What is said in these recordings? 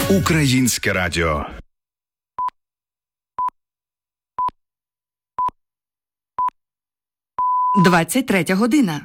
Українське радіо. «23 година».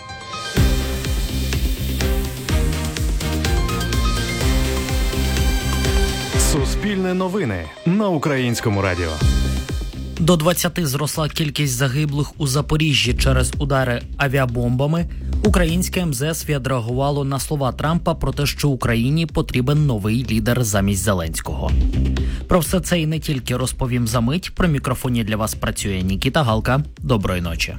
Суспільне новини на Українському радіо. До 20 зросла кількість загиблих у Запоріжжі через удари авіабомбами. Українське МЗС відреагувало на слова Трампа про те, що Україні потрібен новий лідер замість Зеленського. Про все це і не тільки розповім за мить. При мікрофоні для вас працює Нікіта Галка. Доброї ночі.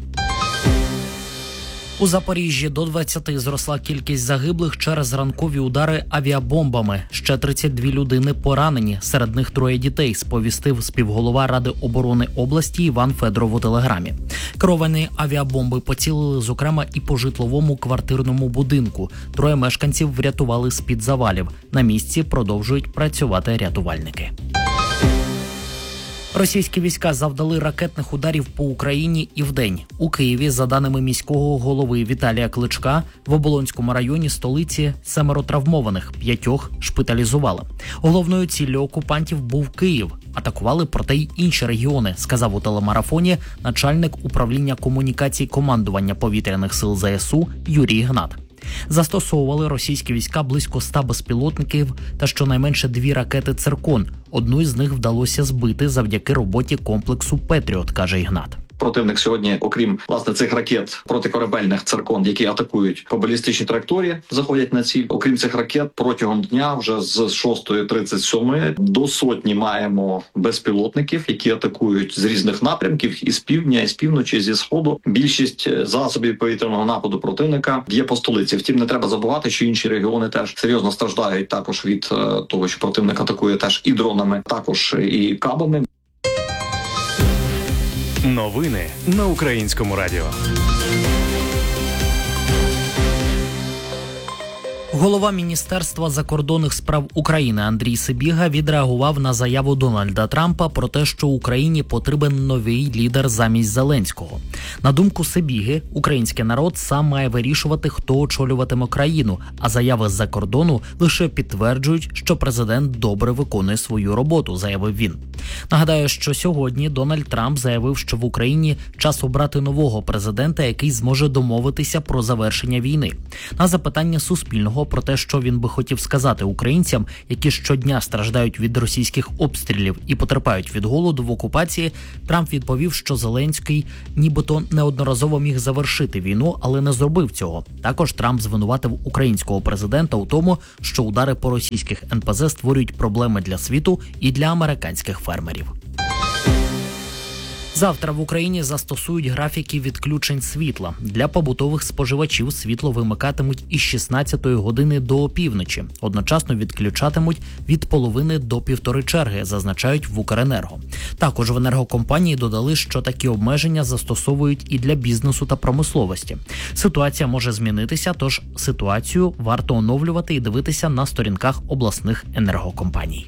У Запоріжжі до 20 зросла кількість загиблих через ранкові удари авіабомбами. Ще 32 людини поранені, серед них 3 дітей, сповістив співголова Ради оборони області Іван Федоров у телеграмі. Керовані авіабомби поцілили, зокрема, і по житловому квартирному будинку. 3 мешканців врятували з-під завалів. На місці продовжують працювати рятувальники. Російські війська завдали ракетних ударів по Україні і вдень. У Києві, за даними міського голови Віталія Кличка, в Оболонському районі столиці 7 травмованих, 5 шпиталізували. Головною ціллю окупантів був Київ. Атакували, проте й інші регіони, сказав у телемарафоні начальник управління комунікацій командування повітряних сил ЗСУ Юрій Гнат. Застосовували російські війська близько 100 безпілотників та щонайменше 2 ракети «Циркон». Одну із них вдалося збити завдяки роботі комплексу «Петріот», каже Ігнат. Противник сьогодні, окрім, власне, цих ракет протикорабельних «Циркон», які атакують по балістичній траєкторії, заходять на ціль. Окрім цих ракет, протягом дня вже з 6:37 до 100 маємо безпілотників, які атакують з різних напрямків, із півдня, із півночі, зі сходу. Більшість засобів повітряного нападу противника є по столиці. Втім, не треба забувати, що інші регіони теж серйозно страждають також від того, що противник атакує теж і дронами, також і кабами. Новини на Українському радіо. Голова Міністерства закордонних справ України Андрій Сибіга відреагував на заяву Дональда Трампа про те, що Україні потрібен новий лідер замість Зеленського. На думку Сибіги, український народ сам має вирішувати, хто очолюватиме країну, а заяви з-за кордону лише підтверджують, що президент добре виконує свою роботу, заявив він. Нагадаю, що сьогодні Дональд Трамп заявив, що в Україні час обрати нового президента, який зможе домовитися про завершення війни. На запитання Суспільного про те, що він би хотів сказати українцям, які щодня страждають від російських обстрілів і потерпають від голоду в окупації, Трамп відповів, що Зеленський нібито неодноразово міг завершити війну, але не зробив цього. Також Трамп звинуватив українського президента у тому, що удари по російських НПЗ створюють проблеми для світу і для американських фермерів. Завтра в Україні застосують графіки відключень світла. Для побутових споживачів світло вимикатимуть із 16-ї години до опівночі. Одночасно відключатимуть від половини до півтори черги, зазначають в Укренерго. Також в енергокомпанії додали, що такі обмеження застосовують і для бізнесу та промисловості. Ситуація може змінитися, тож ситуацію варто оновлювати і дивитися на сторінках обласних енергокомпаній.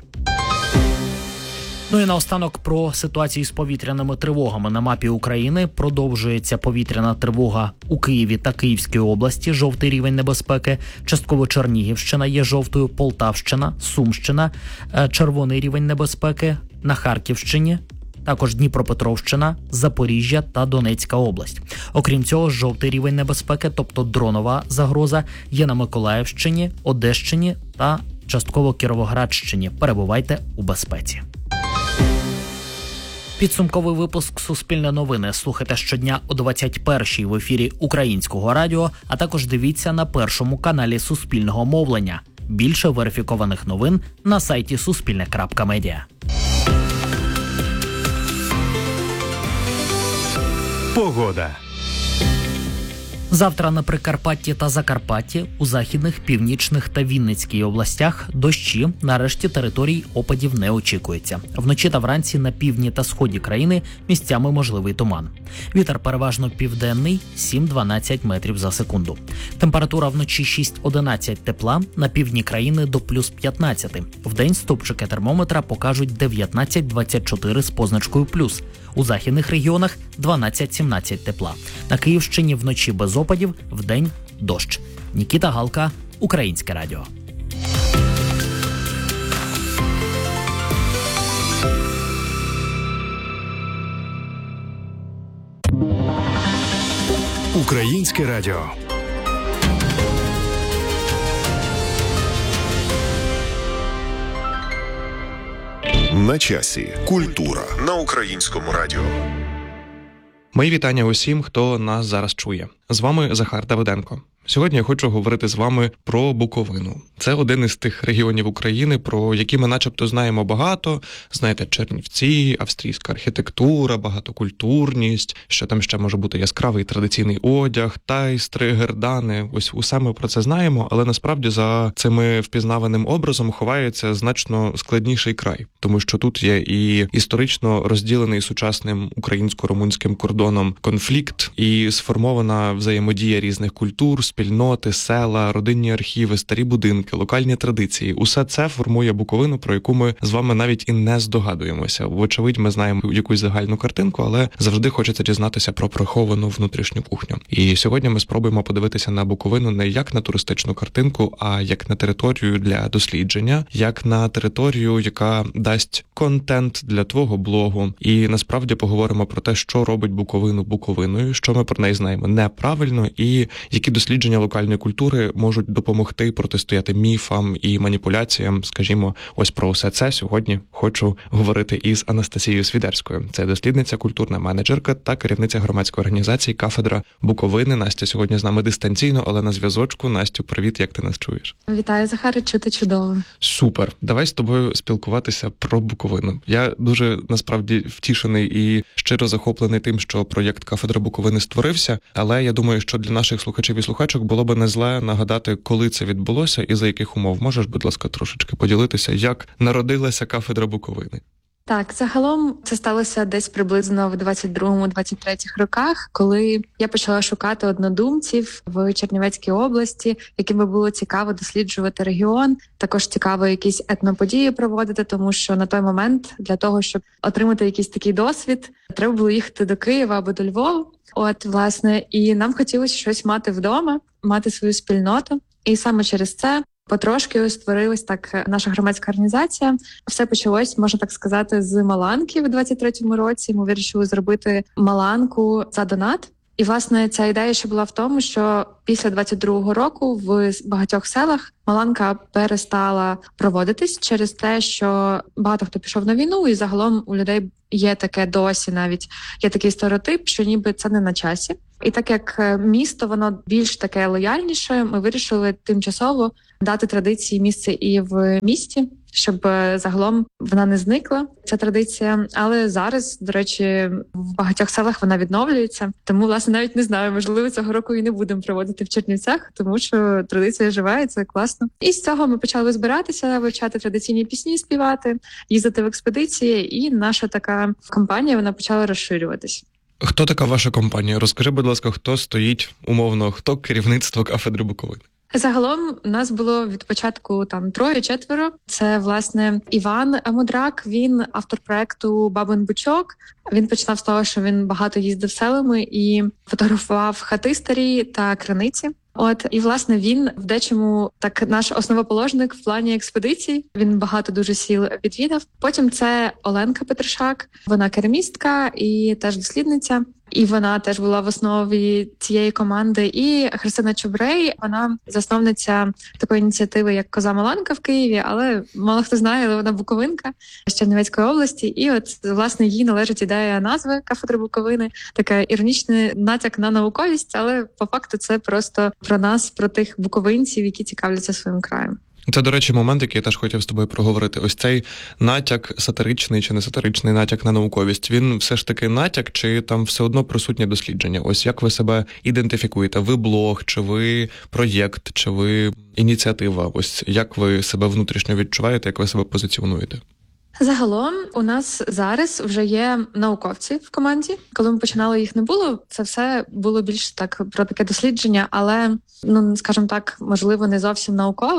Ну і наостанок про ситуацію з повітряними тривогами на мапі України. Продовжується повітряна тривога у Києві та Київській області, жовтий рівень небезпеки. Частково Чернігівщина є жовтою, Полтавщина, Сумщина, червоний рівень небезпеки на Харківщині. Також Дніпропетровщина, Запоріжжя та Донецька область. Окрім цього, жовтий рівень небезпеки, тобто дронова загроза, є на Миколаївщині, Одещині та частково Кіровоградщині. Перебувайте у безпеці. Підсумковий випуск «Суспільне новини» слухайте щодня о 21-й в ефірі Українського радіо, а також дивіться на першому каналі Суспільного мовлення. Більше верифікованих новин на сайті suspilne.media. Погода. Завтра на Прикарпатті та Закарпатті, у західних, північних та Вінницькій областях дощі, на решті територій опадів не очікується. Вночі та вранці на півдні та сході країни місцями можливий туман. Вітер переважно південний – 7-12 метрів за секунду. Температура вночі 6-11 тепла, на півдні країни до плюс 15. Вдень стопчики термометра покажуть 19-24 з позначкою плюс. У західних регіонах 12-17 тепла. На Київщині вночі без опадів, вдень дощ. Нікіта Галка, Українське радіо. Українське радіо. На часі. Культура на Українському радіо. Мої вітання усім, хто нас зараз чує. З вами Захар Давиденко. Сьогодні я хочу говорити з вами про Буковину. Це один із тих регіонів України, про які ми начебто знаємо багато. Знаєте, Чернівці, австрійська архітектура, багатокультурність, що там ще може бути яскравий традиційний одяг, тайстри, гердани. Ось усе ми про це знаємо, але насправді за цими впізнаваним образом ховається значно складніший край. Тому що тут є і історично розділений сучасним українсько-румунським кордоном конфлікт, і сформована взаємодія різних культур, спільноти, села, родинні архіви, старі будинки, локальні традиції. Усе це формує Буковину, про яку ми з вами навіть і не здогадуємося. Вочевидь, ми знаємо якусь загальну картинку, але завжди хочеться дізнатися про приховану внутрішню кухню. І сьогодні ми спробуємо подивитися на Буковину не як на туристичну картинку, а як на територію для дослідження, як на територію, яка дасть контент для твого блогу. І насправді поговоримо про те, що робить Буковину Буковиною, що ми про неї знаємо неправильно і які дослідження локальної культури можуть допомогти протистояти міфам і маніпуляціям. Скажімо, ось про все це сьогодні хочу говорити із Анастасією Свідерською. Це дослідниця, культурна менеджерка та керівниця громадської організації «Кафедра Буковини». Настя сьогодні з нами дистанційно, але на зв'язочку. Настю, привіт, як ти нас чуєш? Вітаю, Захаре, чути чудово. Супер. Давай з тобою спілкуватися про Буковину. Я дуже, насправді, втішений і щиро захоплений тим, що проєкт «Кафедра Буковини» створився, але я думаю, що для наших слухачів і слухачок було би не зле нагадати, коли це відбулося і за яких умов. Можеш, будь ласка, трошечки поділитися, як народилася «Кафедра Буковини»? Так, загалом це сталося десь приблизно в 22-23 роках, коли я почала шукати однодумців в Чернівецькій області, яким би було цікаво досліджувати регіон. Також цікаво якісь етноподії проводити, тому що на той момент для того, щоб отримати якийсь такий досвід, треба було їхати до Києва або до Львова. От, власне, і нам хотілося щось мати вдома, мати свою спільноту. І саме через це потрошки створилась так наша громадська організація. Все почалось, можна так сказати, з Маланки в 23-му році. Ми вирішили зробити Маланку за донат. І, власне, ця ідея ще була в тому, що після 22-го року в багатьох селах Маланка перестала проводитись через те, що багато хто пішов на війну, і загалом у людей є таке досі навіть, є такий стереотип, що ніби це не на часі. І так як місто, воно більш таке лояльніше, ми вирішили тимчасово дати традиції місце і в місті, щоб загалом вона не зникла, ця традиція. Але зараз, до речі, в багатьох селах вона відновлюється. Тому, власне, навіть не знаю, можливо, цього року і не будемо проводити в Чернівцях, тому що традиція жива, і це класно. І з цього ми почали збиратися, вивчати традиційні пісні, співати, їздити в експедиції, і наша така компанія, вона почала розширюватись. Хто така ваша компанія? Розкажи, будь ласка, хто стоїть, умовно, хто керівництво «Кафедри Буковини»? Загалом нас було від початку 3-4. Це, власне, Іван Мудрак, він автор проекту «Бабин Бучок». Він починав з того, що він багато їздив селами і фотографував хати старі та криниці. От, і, власне, він в дечому так наш основоположник в плані експедицій. Він багато дуже сіл відвідав. Потім це Оленка Петрушак, вона керамістка і теж дослідниця. І вона теж була в основі цієї команди. І Христина Чубрей, вона засновниця такої ініціативи, як «Коза Маланка» в Києві, але мало хто знає, але вона буковинка з Чернівецької області. І от, власне, їй належить ідея назви «Кафедри Буковини», такий іронічний натяк на науковість, але по факту це просто про нас, про тих буковинців, які цікавляться своїм краєм. Це, до речі, момент, який я теж хотів з тобою проговорити. Ось цей натяк, сатиричний чи не сатиричний натяк на науковість, він все ж таки натяк, чи там все одно присутнє дослідження? Ось як ви себе ідентифікуєте? Ви блог, чи ви проєкт, чи ви ініціатива? Ось як ви себе внутрішньо відчуваєте, як ви себе позиціонуєте? Загалом у нас зараз вже є науковці в команді. Коли ми починали, їх не було. Це все було більш так про таке дослідження, але, скажімо так, можливо, не зовсім наукове.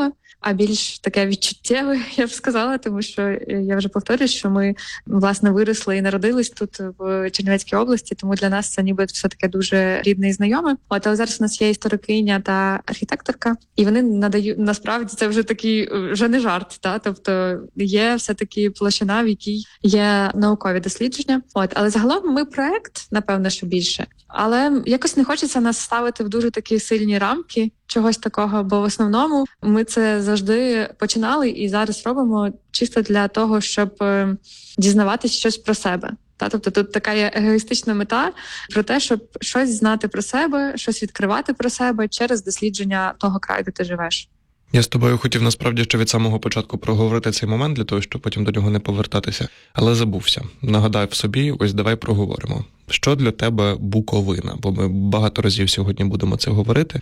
а більш таке відчуттєве, я б сказала, тому що я вже повторюю, що ми, власне, виросли і народились тут в Чернівецькій області, тому для нас це ніби все таке дуже рідне і знайоме. Але зараз у нас є історикиня та архітекторка, і вони надають, насправді, це вже такий, вже не жарт, тобто є все-таки площина, в якій є наукові дослідження. Але загалом ми проект, напевно, що більше. Але якось не хочеться нас ставити в дуже такі сильні рамки чогось такого, бо в основному ми це завжди починали і зараз робимо чисто для того, щоб дізнаватися щось про себе. Тобто тут така є егоїстична мета про те, щоб щось знати про себе, щось відкривати про себе через дослідження того краю, де ти живеш. Я з тобою хотів насправді ще від самого початку проговорити цей момент, для того, щоб потім до нього не повертатися, але забувся. Нагадав собі, ось давай проговоримо. Що для тебе Буковина? Бо ми багато разів сьогодні будемо це говорити,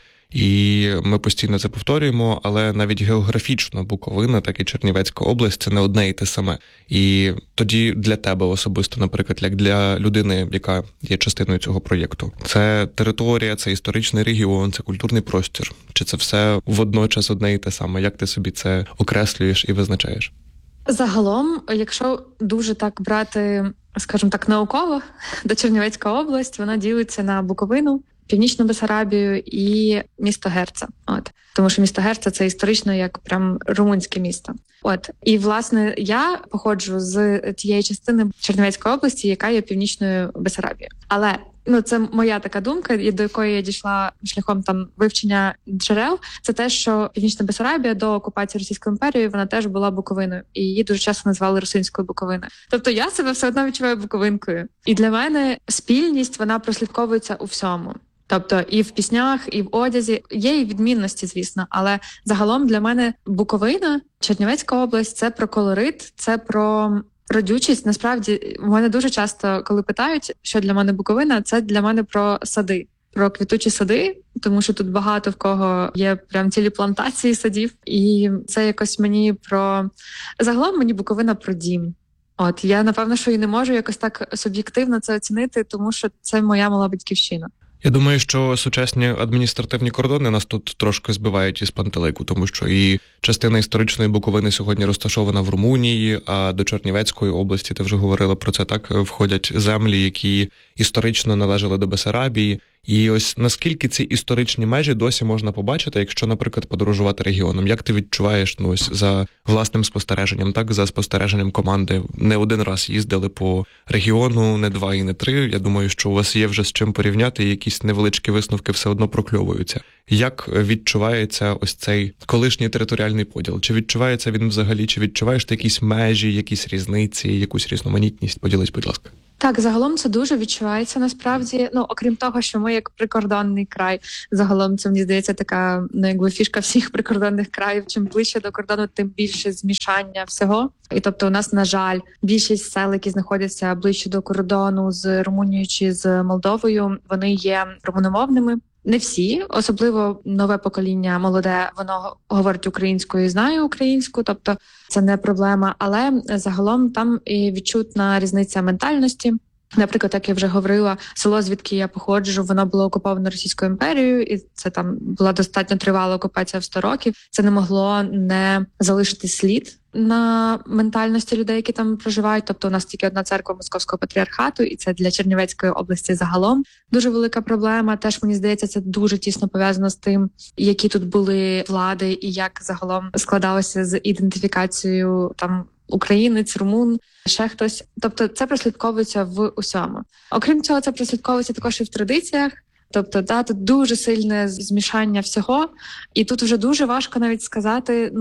і ми постійно це повторюємо, але навіть географічно Буковина, так і Чернівецька область – це не одне і те саме. І тоді для тебе особисто, наприклад, як для людини, яка є частиною цього проєкту, це територія, це історичний регіон, це культурний простір? Чи це все водночас одне і те саме? Як ти собі це окреслюєш і визначаєш? Загалом, якщо дуже так брати, скажімо так, науково, то Чернівецька область, вона ділиться на Буковину, Північну Бессарабію і місто Герце. Тому що місто Герце – це історично як прям румунське місто. І, власне, я походжу з тієї частини Чернівецької області, яка є Північною Бессарабією. Але це моя така думка, до якої я дійшла шляхом вивчення джерел. Це те, що Північна Бессарабія до окупації Російською імперією, вона теж була Буковиною. І її дуже часто називали Русинською Буковиною. Тобто я себе все одно відчуваю буковинкою. І для мене спільність, вона прослідковується у всьому. Тобто і в піснях, і в одязі. Є і відмінності, звісно, але загалом для мене Буковина, Чернівецька область – це про колорит, це про родючість. Насправді, в мене дуже часто, коли питають, що для мене Буковина, це для мене про сади, про квітучі сади, тому що тут багато в кого є прям цілі плантації садів. І це якось мені про... Загалом мені Буковина про дім. Я, напевно, що і не можу якось так суб'єктивно це оцінити, тому що це моя мала батьківщина. Я думаю, що сучасні адміністративні кордони нас тут трошки збивають із пантелику, тому що і частина історичної Буковини сьогодні розташована в Румунії, а до Чернівецької області, ти вже говорила про це, так, входять землі, які історично належали до Бессарабії. І ось наскільки ці історичні межі досі можна побачити, якщо, наприклад, подорожувати регіоном? Як ти відчуваєш, ось за власним спостереженням, так, за спостереженням команди? Не один раз їздили по регіону, не два і не три. Я думаю, що у вас є вже з чим порівняти, і якісь невеличкі висновки все одно прокльовуються. Як відчувається ось цей колишній територіальний поділ? Чи відчувається він взагалі? Чи відчуваєш ти якісь межі, якісь різниці, якусь різноманітність? Поділись, будь ласка. Так, загалом це дуже відчувається насправді. Окрім того, що ми як прикордонний край, загалом це, мені здається, така, фішка всіх прикордонних країв. Чим ближче до кордону, тим більше змішання всього. І тобто у нас, на жаль, більшість сел, які знаходяться ближче до кордону з Румунією чи з Молдовою, вони є румуномовними. Не всі, особливо нове покоління молоде, воно говорить українською і знає українську, тобто це не проблема, але загалом там і відчутна різниця ментальності. Наприклад, як я вже говорила, село, звідки я походжу, воно було окуповано Російською імперією, і це там була достатньо тривала окупація в 100 років. Це не могло не залишити слід на ментальності людей, які там проживають. Тобто у нас тільки одна церква Московського патріархату, і це для Чернівецької області загалом дуже велика проблема. Теж, мені здається, це дуже тісно пов'язано з тим, які тут були влади і як загалом складалося з ідентифікацією там українець, румун, ще хтось. Тобто це прослідковується в усьому. Окрім цього, це прослідковується також і в традиціях. Тобто, тут дуже сильне змішання всього, і тут вже дуже важко навіть сказати,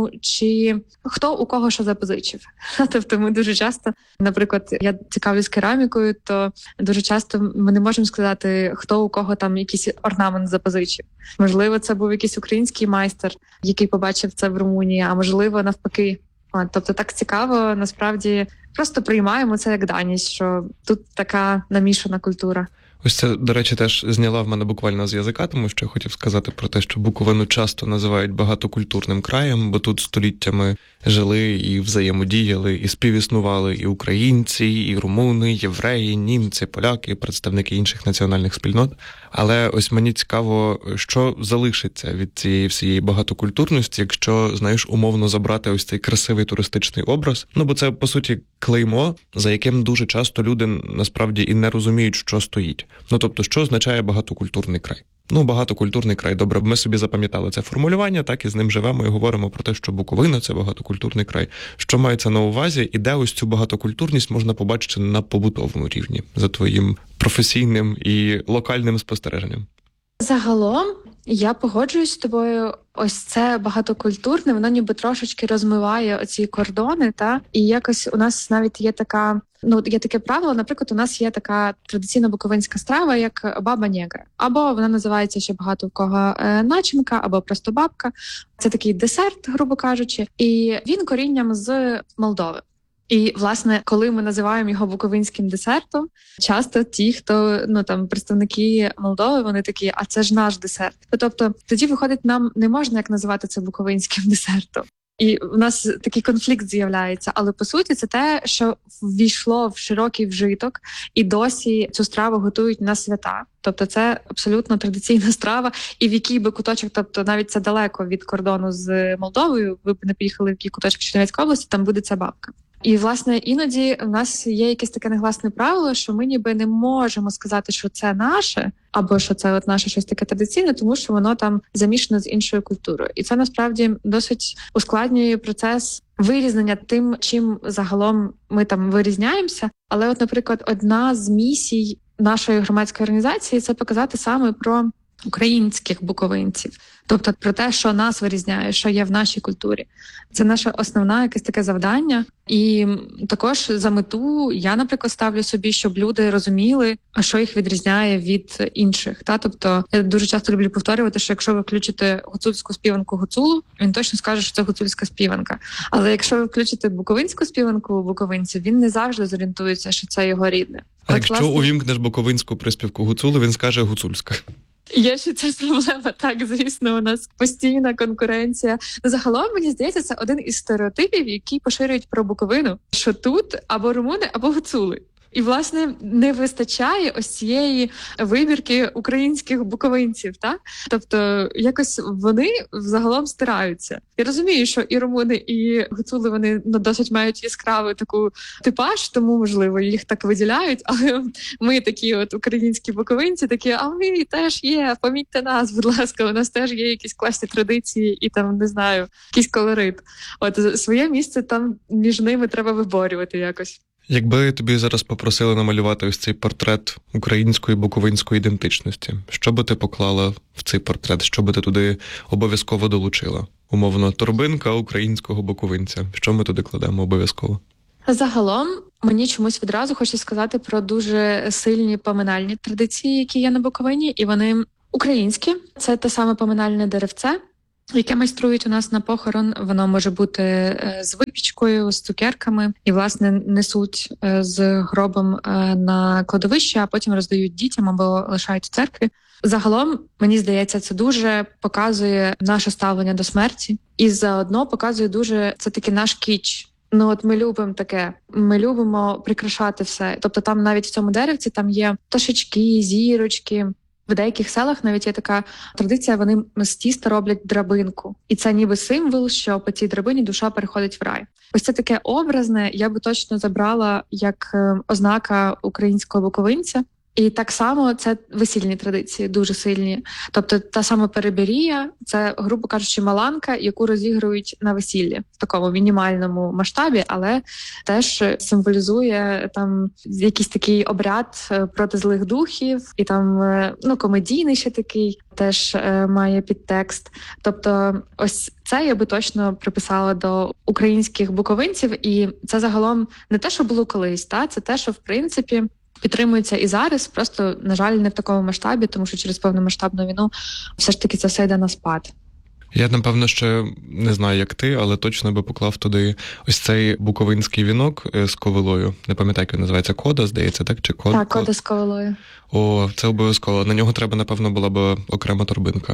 чи хто у кого що запозичив. Тобто ми дуже часто, наприклад, я цікавлюсь керамікою, то дуже часто ми не можемо сказати, хто у кого там якийсь орнамент запозичив. Можливо, це був якийсь український майстер, який побачив це в Румунії, а можливо, навпаки. Тобто так цікаво, насправді, просто приймаємо це як даність, що тут така намішана культура. Ось це, до речі, теж зняла в мене буквально з язика, тому що я хотів сказати про те, що Буковину часто називають багатокультурним краєм, бо тут століттями жили і взаємодіяли, і співіснували і українці, і румуни, євреї, німці, поляки, представники інших національних спільнот. Але ось мені цікаво, що залишиться від цієї всієї багатокультурності, якщо, знаєш, умовно забрати ось цей красивий туристичний образ. Бо це, по суті, клеймо, за яким дуже часто люди насправді і не розуміють, що стоїть. Тобто, що означає багатокультурний край? Багатокультурний край. Добре, ми собі запам'ятали це формулювання, так і з ним живемо і говоримо про те, що Буковина – це багатокультурний край. Що мається на увазі і де ось цю багатокультурність можна побачити на побутовому рівні, за твоїм професійним і локальним спостереженням? Загалом, я погоджуюсь з тобою. Ось це багатокультурне, воно ніби трошечки розмиває оці кордони, і якось у нас навіть є така, є таке правило, наприклад, у нас є така традиційна буковинська страва, як баба негра. Або вона називається ще багато в кого начинка, або просто бабка. Це такий десерт, грубо кажучи, і він корінням з Молдови. І, власне, коли ми називаємо його буковинським десертом, часто ті, хто, представники Молдови, вони такі, а це ж наш десерт. Тобто, тоді, виходить, нам не можна як називати це буковинським десертом. І в нас такий конфлікт з'являється. Але, по суті, це те, що ввійшло в широкий вжиток, і досі цю страву готують на свята. Тобто це абсолютно традиційна страва, і в який би куточок, тобто навіть це далеко від кордону з Молдовою, ви б не поїхали в який куточок Чернівецької області, там буде ця бабка. І, власне, іноді в нас є якесь таке негласне правило, що ми ніби не можемо сказати, що це наше, або що це наше щось таке традиційне, тому що воно там замішано з іншою культурою. І це, насправді, досить ускладнює процес вирізнення тим, чим загалом ми там вирізняємося. Але, наприклад, одна з місій нашої громадської організації – це показати саме про українських буковинців. Тобто про те, що нас вирізняє, що є в нашій культурі. Це наше основне якесь таке завдання. І також за мету я, наприклад, ставлю собі, щоб люди розуміли, що їх відрізняє від інших. Тобто я дуже часто люблю повторювати, що якщо ви включите гуцульську співанку Гуцулу, він точно скаже, що це гуцульська співанка. Але якщо ви включите буковинську співанку буковинців, він не завжди зорієнтується, що це його рідне. А якщо увімкнеш буковинську приспівку Гуцули, він скаже гуцульська. Є ще ця проблема, так, звісно, у нас постійна конкуренція. Загалом, мені здається, це один із стереотипів, які поширюють про Буковину, що тут або румуни, або гуцули. І, власне, не вистачає ось цієї вибірки українських буковинців, так? Тобто, якось вони загалом стираються. Я розумію, що і румуни, і гуцули, вони досить мають яскравий таку типаж, тому, можливо, їх так виділяють, але ми такі українські буковинці, такі, а ми теж є, помітьте нас, будь ласка, у нас теж є якісь класні традиції і там, не знаю, якийсь колорит. Своє місце там між ними треба виборювати якось. Якби тобі зараз попросили намалювати ось цей портрет української буковинської ідентичності, що би ти поклала в цей портрет? Що би ти туди обов'язково долучила? Умовно, торбинка українського буковинця. Що ми туди кладемо обов'язково? Загалом, мені чомусь відразу хочеться сказати про дуже сильні поминальні традиції, які є на Буковині, і вони українські. Це те саме поминальне деревце, яке майструють у нас на похорон. Воно може бути з випічкою, з цукерками, і, власне, несуть з гробом на кладовище, а потім роздають дітям або лишають у церкві. Загалом, мені здається, це дуже показує наше ставлення до смерті, і заодно показує дуже, це такий наш кіч. Ми любимо таке, ми любимо прикрашати все. Тобто там навіть в цьому деревці там є пташечки, зірочки. В деяких селах навіть є така традиція, вони з тіста роблять драбинку. І це ніби символ, що по цій драбині душа переходить в рай. Ось це таке образне, я би точно забрала як ознака українського буковинця. І так само це весільні традиції, дуже сильні. Тобто та сама переберія – це, грубо кажучи, маланка, яку розігрують на весіллі в такому мінімальному масштабі, але теж символізує там якийсь такий обряд проти злих духів, і там комедійний ще такий теж має підтекст. Тобто ось це я би точно приписала до українських буковинців, і це загалом не те, що було колись, це те, що в принципі підтримується і зараз, просто, на жаль, не в такому масштабі, тому що через повномасштабну війну все ж таки це все йде на спад. Я, напевно, ще не знаю, як ти, але точно би поклав туди ось цей буковинський вінок з ковилою. Не пам'ятаю, як він називається, кода, здається, так? Чи код? Так, кода з ковилою. О, це обов'язково. На нього треба, напевно, була б окрема торбинка.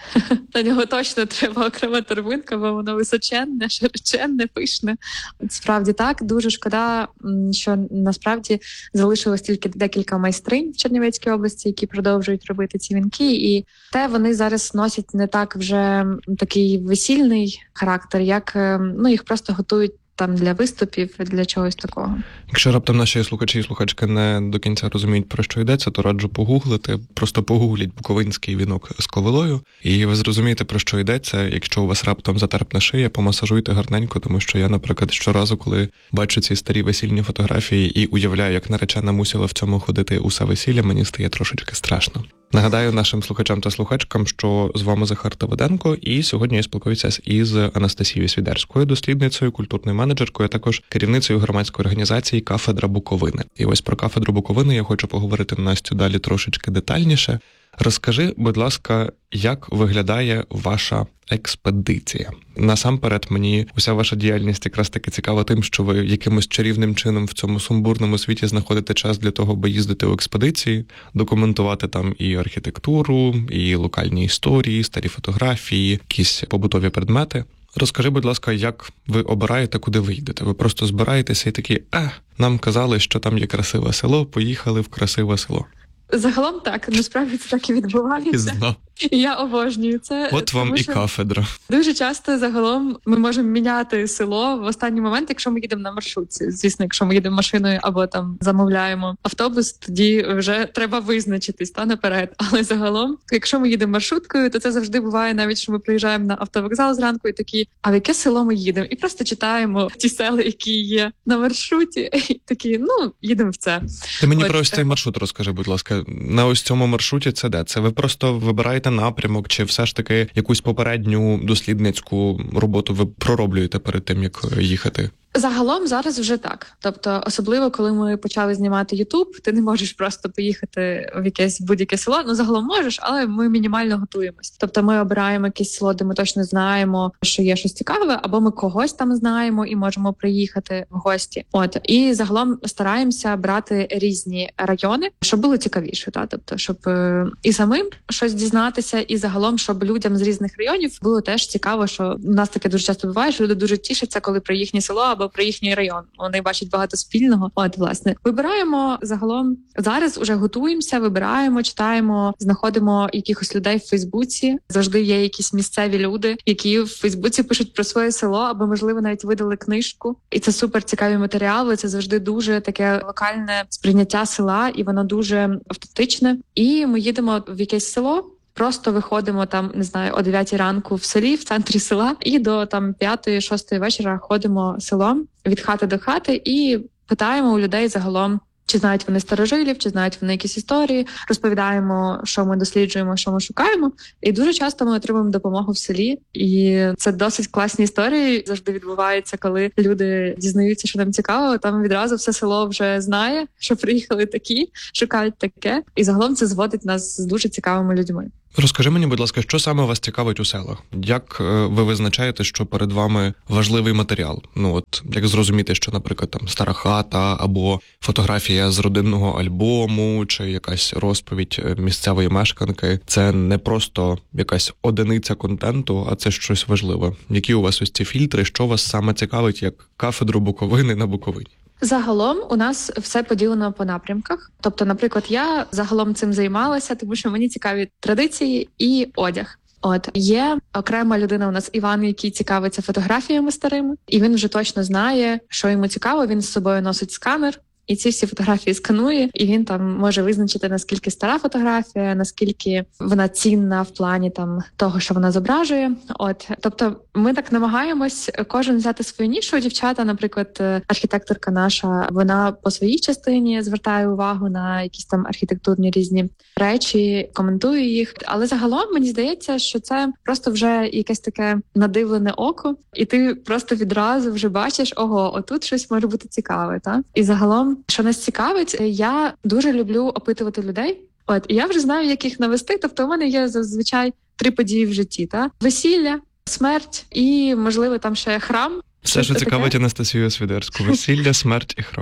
На нього точно треба окрема торбинка, бо воно височенне, широченне, пишне. Справді так, дуже шкода, що насправді залишилось тільки декілька майстринь в Чернівецькій області, які продовжують робити ці вінки, і вони зараз носять не так вже такий весільний характер, як їх просто готують там для виступів, для чогось такого. Якщо раптом наші слухачі і слухачки не до кінця розуміють, про що йдеться, то раджу погуглити. Просто погугліть буковинський вінок з ковилою, і ви зрозумієте, про що йдеться. Якщо у вас раптом затерпне шия, помасажуйте гарненько, тому що я, наприклад, щоразу, коли бачу ці старі весільні фотографії і уявляю, як наречена мусила в цьому ходити усе весілля, мені стає трошечки страшно. Нагадаю нашим слухачам та слухачкам, що з вами Захар Давиденко, і сьогодні я спілкуюся із Анастасією Свідерською, дослідницею, культурною менеджеркою, а також керівницею громадської організації «Кафедра Буковини». І ось про «Кафедру Буковини» я хочу поговорити, Настю, далі трошечки детальніше. Розкажи, будь ласка, як виглядає ваша експедиція? Насамперед, мені уся ваша діяльність якраз таки цікава тим, що ви якимось чарівним чином в цьому сумбурному світі знаходите час для того, аби їздити у експедиції, документувати там і архітектуру, і локальні історії, старі фотографії, якісь побутові предмети. Розкажи, будь ласка, як ви обираєте, куди ви їдете? Ви просто збираєтеся і такі, нам казали, що там є красиве село, поїхали в красиве село. Загалом так, насправді це так і відбувається. І я обожнюю це. От вам і кафедра. Дуже часто загалом ми можемо міняти село в останній момент, якщо ми їдемо на маршрутці. Звісно, якщо ми їдемо машиною або там замовляємо автобус, тоді вже треба визначитись наперед. Але загалом, якщо ми їдемо маршруткою, то це завжди буває, навіть що ми приїжджаємо на автовокзал зранку і такі, а в яке село ми їдемо? І просто читаємо ті села, які є на маршруті, і такі, їдемо в це. Ти мені про ось цей маршрут розкажи, будь ласка. На ось цьому маршруті це де? Це ви просто вибираєте напрямок, чи все ж таки якусь попередню дослідницьку роботу ви пророблюєте перед тим, як їхати? Загалом зараз вже так. Тобто, особливо, коли ми почали знімати YouTube, ти не можеш просто поїхати в якесь будь-яке село. Загалом можеш, але ми мінімально готуємось. Тобто ми обираємо якесь село, де ми точно знаємо, що є щось цікаве, або ми когось там знаємо і можемо приїхати в гості. І загалом стараємося брати різні райони, щоб було цікавіше. Тобто, щоб і самим щось дізнатися, і загалом, щоб людям з різних районів було теж цікаво, що у нас таке дуже часто буває, що люди дуже тішаться, коли про їхнє село або про їхній район. Вони бачать багато спільного. Власне, вибираємо загалом. Зараз уже готуємося, вибираємо, читаємо, знаходимо якихось людей в Фейсбуці. Завжди є якісь місцеві люди, які в Фейсбуці пишуть про своє село, або, можливо, навіть видали книжку. І це супер цікаві матеріали. Це завжди дуже таке локальне сприйняття села, і воно дуже автентичне. І ми їдемо в якесь село. Просто виходимо там, не знаю, о 9 ранку в селі, в центрі села, і до там 5-6 вечора ходимо селом від хати до хати і питаємо у людей загалом, чи знають вони старожилів, чи знають вони якісь історії, розповідаємо, що ми досліджуємо, що ми шукаємо. І дуже часто ми отримуємо допомогу в селі. І це досить класні історії. Завжди відбувається, коли люди дізнаються, що нам цікаво, там відразу все село вже знає, що приїхали такі, шукають таке. І загалом це зводить нас з дуже цікавими людьми. Розкажи мені, будь ласка, що саме вас цікавить у селах? Як ви визначаєте, що перед вами важливий матеріал? Як зрозуміти, що, наприклад, там стара хата або фотографія з родинного альбому, чи якась розповідь місцевої мешканки – це не просто якась одиниця контенту, а це щось важливе. Які у вас ось ці фільтри, що вас саме цікавить як кафедру Буковини на Буковині? Загалом у нас все поділено по напрямках. Тобто, наприклад, я загалом цим займалася, тому що мені цікаві традиції і одяг. Є окрема людина у нас Іван, який цікавиться фотографіями старими, і він вже точно знає, що йому цікаво, він з собою носить сканер. І ці всі фотографії сканує, і він там може визначити, наскільки стара фотографія, наскільки вона цінна в плані там того, що вона зображує. Тобто ми так намагаємось кожен взяти свою нішу. Дівчата, наприклад, архітекторка наша, вона по своїй частині звертає увагу на якісь там архітектурні різні речі, коментує їх. Але загалом мені здається, що це просто вже якесь таке надивлене око, і ти просто відразу вже бачиш, отут щось може бути цікаве, так? І загалом, що нас цікавить, я дуже люблю опитувати людей. І я вже знаю, як їх навести. Тобто у мене є зазвичай 3 події в житті. Весілля, смерть і, можливо, там ще храм. Все, що цікавить Анастасію Свідерську. Весілля, смерть і храм.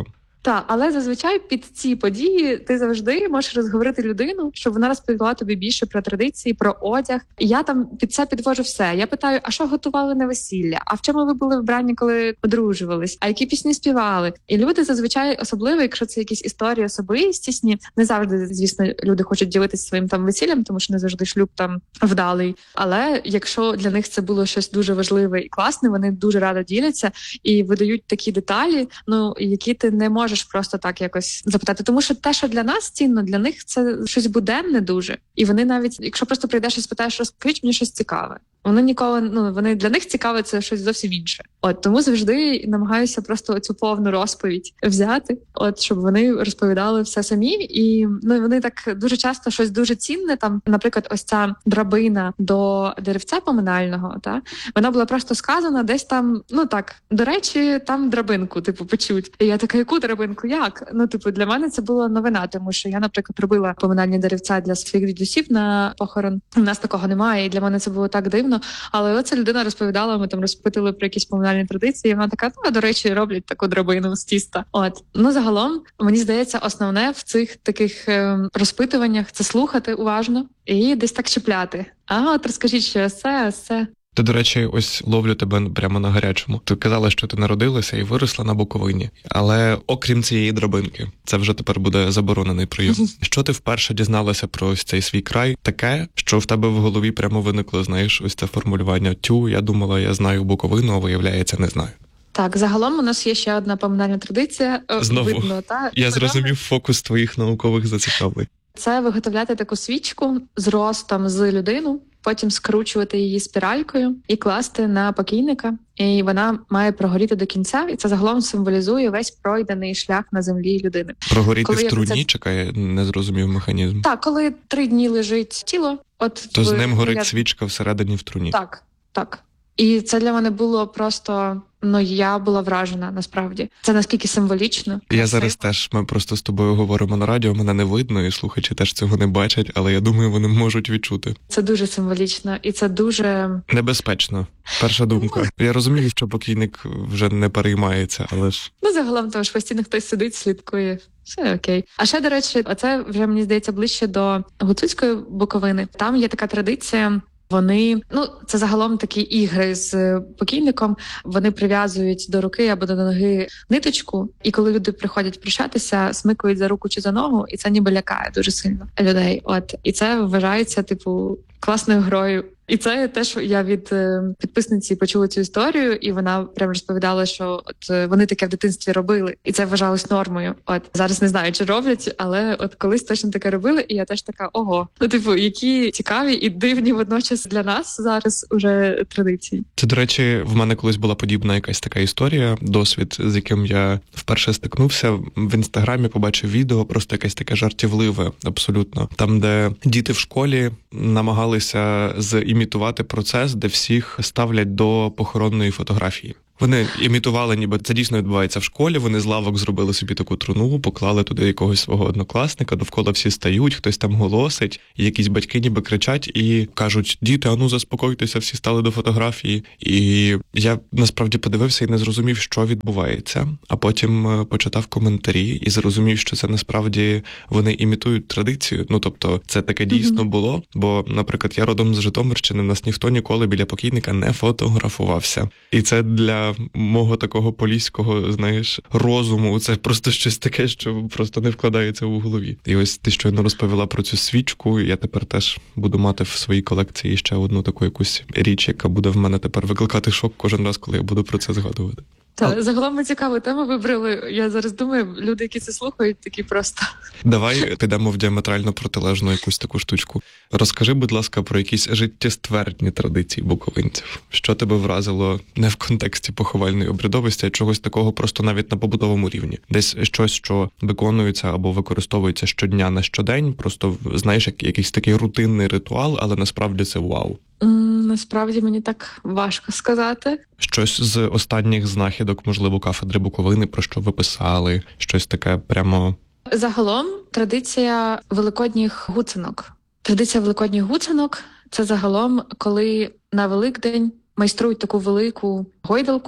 Так, але зазвичай під ці події ти завжди можеш розговорити людину, щоб вона розповіла тобі більше про традиції, про одяг. І я там під це підвожу все. Я питаю, а що готували на весілля? А в чому ви були вбрані, коли одружувались? А які пісні співали? І люди зазвичай, особливо, якщо це якісь історії особистісні, не завжди, звісно, люди хочуть ділитися своїм там весіллям, тому що не завжди шлюб там вдалий. Але якщо для них це було щось дуже важливе і класне, вони дуже радо діляться і видають такі деталі, які ти не можеш просто так якось запитати. Тому що те, що для нас цінно, для них це щось буденне дуже. І вони навіть, якщо просто прийдеш і спитаєш, розкажіть мені щось цікаве. Вони ніколи, вони для них цікаве це щось зовсім інше. Тому завжди намагаюся просто цю повну розповідь взяти, щоб вони розповідали все самі. І вони так дуже часто щось дуже цінне. Там, наприклад, ось ця драбина до деревця поминального, вона була просто сказана десь там, до речі, там драбинку, почуть. І я така, яку драбинку? Як? Для мене це була новина, тому що я, наприклад, робила поминальні деревця для своїх дідусів на похорон. У нас такого немає, і для мене це було так дивно. Але оця людина розповідала, ми там розпитали про якісь поминальні традиції, і вона така, до речі, роблять таку драбину з тіста. Загалом, мені здається, основне в цих таких розпитуваннях – це слухати уважно і десь так чіпляти. Розкажіть, що це. Ти, до речі, ось ловлю тебе прямо на гарячому. Ти казала, що ти народилася і виросла на Буковині. Але окрім цієї драбинки, це вже тепер буде заборонений прийом. Що ти вперше дізналася про ось цей свій край? Таке, що в тебе в голові прямо виникло, ось це формулювання я думала, я знаю Буковину, а виявляється, не знаю. Так, загалом у нас є ще одна поминальна традиція. Знову, видно, я зрозумів фокус твоїх наукових зацікавлень. Це виготовляти таку свічку з ростом з людину, потім скручувати її спіралькою і класти на покійника. І вона має прогоріти до кінця, і це загалом символізує весь пройдений шлях на землі людини. Прогоріти в труні? Чекає, не зрозумів механізм. Так, коли 3 дні лежить тіло, то з ним горить свічка всередині в труні. Так. І це для мене було просто, я була вражена, насправді. Це наскільки символічно. Я зараз теж, ми просто з тобою говоримо на радіо, мене не видно, і слухачі теж цього не бачать, але я думаю, вони можуть відчути. Це дуже символічно, і це дуже... небезпечно. Перша думка. Я розумію, що покійник вже не переймається, але ж... загалом тому ж постійно хтось сидить, слідкує. Все окей. А ще, до речі, оце вже, мені здається, ближче до Гуцульської Буковини. Там є така традиція. Вони, це загалом такі ігри з покійником, вони прив'язують до руки або до ноги ниточку, і коли люди приходять прощатися, смикують за руку чи за ногу, і це ніби лякає дуже сильно людей. І це вважається, класною грою. І це теж я від підписниці почула цю історію, і вона прям розповідала, що вони таке в дитинстві робили, і це вважалось нормою. Зараз не знаю, чи роблять, але колись точно таке робили, і я теж така, ого. Які цікаві і дивні водночас для нас зараз уже традиції. Це, до речі, в мене колись була подібна якась така історія, досвід, з яким я вперше стикнувся. В Інстаграмі побачив відео, просто якесь таке жартівливе, абсолютно. Там, де діти в школі намагалися імітувати процес, де всіх ставлять до похоронної фотографії. Вони імітували, ніби це дійсно відбувається в школі, вони з лавок зробили собі таку труну, поклали туди якогось свого однокласника, довкола всі стають, хтось там голосить, і якісь батьки ніби кричать і кажуть: діти, заспокойтеся, всі стали до фотографії. І я насправді подивився і не зрозумів, що відбувається, а потім почитав коментарі і зрозумів, що це насправді вони імітують традицію. Тобто це таке дійсно було, бо, наприклад, я родом з Житомирщини, в нас ніхто ніколи біля покійника не фотографувався. І це для мого такого поліського, розуму, це просто щось таке, що просто не вкладається у голові. І ось ти щойно розповіла про цю свічку, і я тепер теж буду мати в своїй колекції ще одну таку якусь річ, яка буде в мене тепер викликати шок кожен раз, коли я буду про це згадувати. Загалом ми цікаву тему вибрали. Я зараз думаю, люди, які це слухають, такі просто... Давай підемо в діаметрально протилежну якусь таку штучку. Розкажи, будь ласка, про якісь життєствердні традиції буковинців. Що тебе вразило не в контексті поховальної обрядовості, а чогось такого просто навіть на побутовому рівні? Десь щось, що виконується або використовується щодня на щодень, просто, як якийсь такий рутинний ритуал, але насправді це вау. Насправді мені так важко сказати. Щось з останніх знахідок, можливо, кафедри Буковини, про що ви писали? Щось таке прямо... Загалом традиція великодніх гуцинок. Традиція великодніх гуцинок – це загалом, коли на Великдень майструють таку велику гойдалку,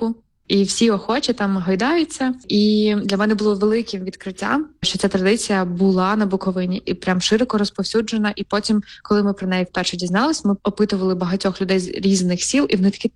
І всі охочі там гойдаються. І для мене було великим відкриттям, що ця традиція була на Буковині і прям широко розповсюджена. І потім, коли ми про неї вперше дізнались, ми опитували багатьох людей з різних сіл, і вони такі,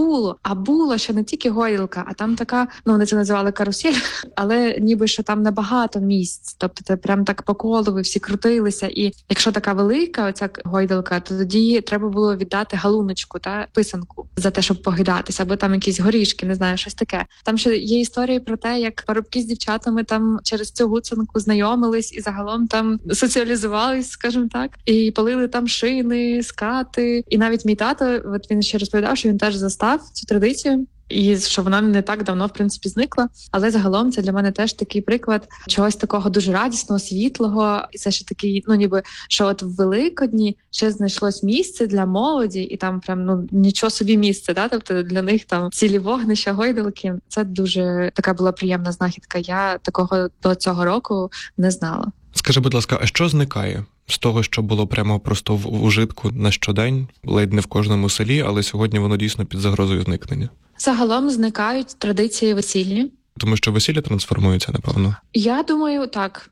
було, що не тільки гойдалка, а там така, вони це називали карусель, але ніби що там набагато місць. Тобто це прям так по колу, ви всі крутилися. І якщо така велика оця гойдалка, то тоді треба було віддати галуночку та писанку за те, щоб погидатися, або там якісь горішки, не знаю, щось таке. Там ще є історії про те, як парубки з дівчатами там через цю гуцанку знайомились і загалом там соціалізувались, скажімо так, і палили там шини, скати. І навіть мій тато, він ще розповідав, що він теж застав цю традицію. І що вона не так давно, в принципі, зникла. Але загалом це для мене теж такий приклад чогось такого дуже радісного, світлого. І це ще такий, ніби, що от в Великодні ще знайшлось місце для молоді, і там прям, нічого собі місце, да? Тобто для них там цілі вогнища, гойдалки. Це дуже така була приємна знахідка. Я такого до цього року не знала. Скажи, будь ласка, а що зникає з того, що було прямо просто в ужитку на щодень, ледь не в кожному селі, але сьогодні воно дійсно під загрозою зникнення? Загалом зникають традиції весільні. Тому що весілля трансформується, напевно? Я думаю, так.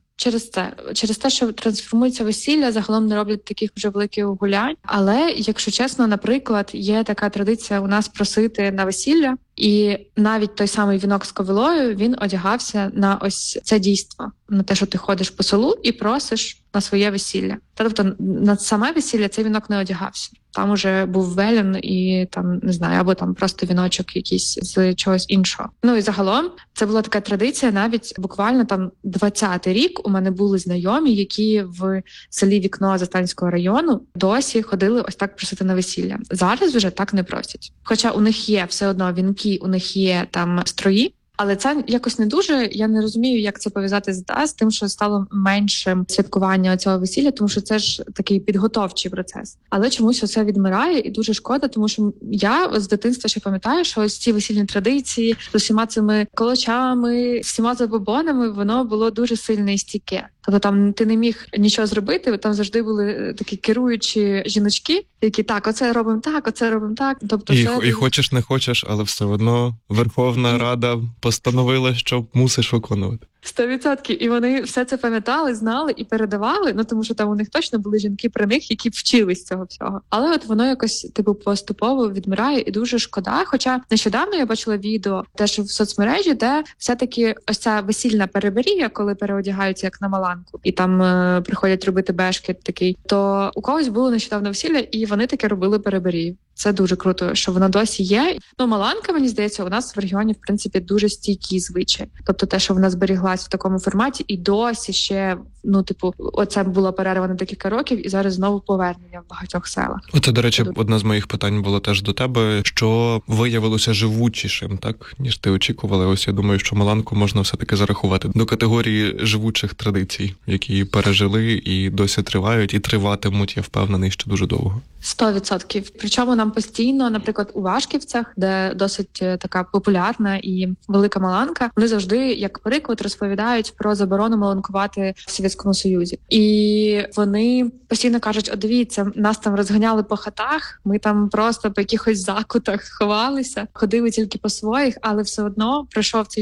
Через те, що трансформується весілля, загалом не роблять таких вже великих гулянь. Але, якщо чесно, наприклад, є така традиція у нас просити на весілля, і навіть той самий вінок з ковилою, він одягався на ось це дійство, на те, що ти ходиш по селу і просиш на своє весілля. Тобто на саме весілля цей вінок не одягався. Там уже був велін і там, не знаю, або там просто віночок якийсь з чогось іншого. І загалом це була така традиція, навіть буквально там 20-й рік у мене були знайомі, які в селі Вікно Застанського району досі ходили ось так просити на весілля. Зараз вже так не просять. Хоча у них є все одно вінки, у них є там строї, але це якось не дуже, я не розумію, як це пов'язати з тим, що стало меншим святкування цього весілля, тому що це ж такий підготовчий процес. Але чомусь оце відмирає і дуже шкода, тому що я з дитинства ще пам'ятаю, що ось ці весільні традиції з усіма цими колочами, всіма забобонами, воно було дуже сильне і стійке. Тобто там ти не міг нічого зробити, там завжди були такі керуючі жіночки, які оце робимо так, оце робимо так. Тобто і хочеш, не хочеш, але все одно Верховна Рада постановила, що мусиш виконувати. 100%. І вони все це пам'ятали, знали і передавали, тому що там у них точно були жінки при них, які вчились цього всього. Але от воно якось поступово відмирає і дуже шкода. Хоча нещодавно я бачила відео теж в соцмережі, де все-таки ось ця весільна переберія, коли переодягаються як на маланку, і там приходять робити бешкет такий, то у когось було нещодавно весілля, і вони таке робили переберію. Це дуже круто, що вона досі є. Маланка, мені здається, у нас в регіоні, в принципі, дуже стійкі звичаї. Тобто те, що вона зберіглась в такому форматі, і досі ще, оце було перерва на декілька років, і зараз знову повернення в багатьох селах. Оце, до речі, одне з моїх питань було теж до тебе, що виявилося живучішим, так, ніж ти очікувала. Ось я думаю, що маланку можна все-таки зарахувати до категорії живучих традицій, які пережили і досі тривають, і триватимуть, я впевнений, ще дуже довго. 100%. Причому нам постійно, наприклад, у Вашківцях, де досить така популярна і велика маланка, вони завжди, як приклад, розповідають про заборону маланкувати в Совєтському Союзі. І вони постійно кажуть, дивіться, нас там розганяли по хатах, ми там просто по якихось закутах ховалися, ходили тільки по своїх, але все одно пройшов цей